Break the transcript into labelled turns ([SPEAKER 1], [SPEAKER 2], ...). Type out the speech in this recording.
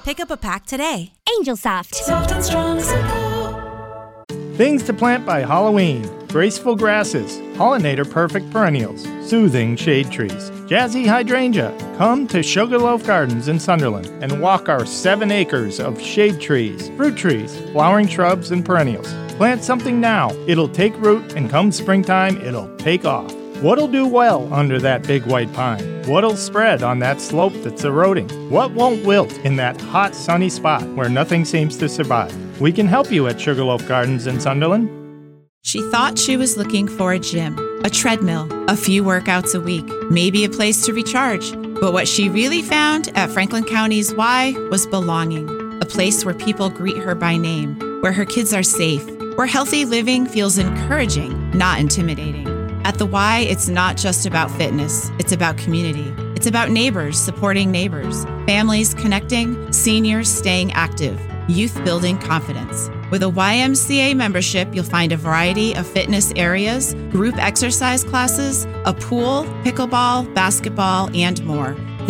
[SPEAKER 1] Pick up a pack today.
[SPEAKER 2] Angel Soft.
[SPEAKER 3] Soft and strong, simple.
[SPEAKER 4] Things to plant by Halloween. Graceful grasses, pollinator-perfect perennials, soothing shade trees, jazzy hydrangea. Come to Sugarloaf Gardens in Sunderland and walk our 7 acres of shade trees, fruit trees, flowering shrubs, and perennials. Plant something now. It'll take root, and come springtime, it'll take off. What'll do well under that big white pine? What'll spread on that slope that's eroding? What won't wilt in that hot, sunny spot where nothing seems to survive? We can help you at Sugarloaf Gardens in Sunderland.
[SPEAKER 5] She thought she was looking for a gym, a treadmill, a few workouts a week, maybe a place to recharge. But what she really found at Franklin County's Y was belonging, a place where people greet her by name, where her kids are safe, where healthy living feels encouraging, not intimidating. At the Y, it's not just about fitness, it's about community. It's about neighbors supporting neighbors, families connecting, seniors staying active, youth building confidence. With a YMCA membership, you'll find a variety of fitness areas, group exercise classes, a pool, pickleball, basketball, and more.